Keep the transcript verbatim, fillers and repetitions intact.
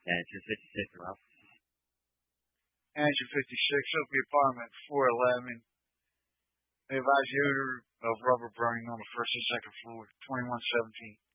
Answer fifty-six, Ralph. Answer fifty-six, Oakley Apartment, four eleven. They advise the odor of rubber burning on the first and second floor, twenty-one seventeen.